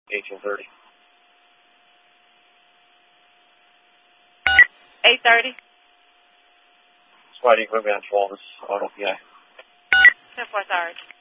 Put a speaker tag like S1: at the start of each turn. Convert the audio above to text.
S1: 1830.
S2: 830.
S1: Squad Equipment on 12 is Auto PI.
S2: 10-4 Sarge.